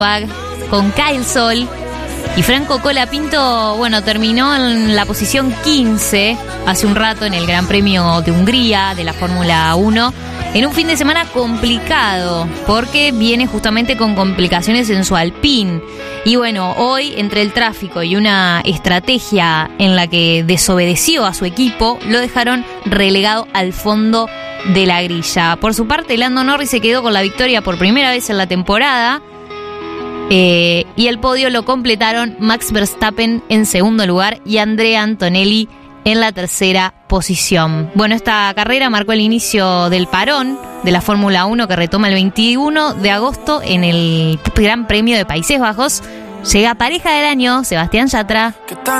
con Kyle Sol. Y Franco Colapinto, bueno, terminó en la posición 15 hace un rato en el Gran Premio de Hungría de la Fórmula 1, en un fin de semana complicado, porque viene justamente con complicaciones en su Alpine. Y bueno, hoy, entre el tráfico y una estrategia en la que desobedeció a su equipo, lo dejaron relegado al fondo de la grilla. Por su parte, Lando Norris se quedó con la victoria por primera vez en la temporada. Y el podio lo completaron Max Verstappen en segundo lugar y Andrea Antonelli en la tercera posición. Bueno, esta carrera marcó el inicio del parón de la Fórmula 1 que retoma el 21 de agosto en el Gran Premio de Países Bajos. Llega pareja del año, Sebastián Yatra.